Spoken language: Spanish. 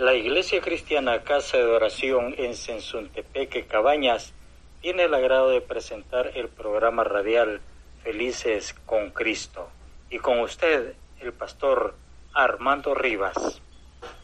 La Iglesia Cristiana Casa de Oración en Sensuntepeque, Cabañas, tiene el agrado de presentar el programa radial Felices con Cristo. Y con usted, el pastor Armando Rivas.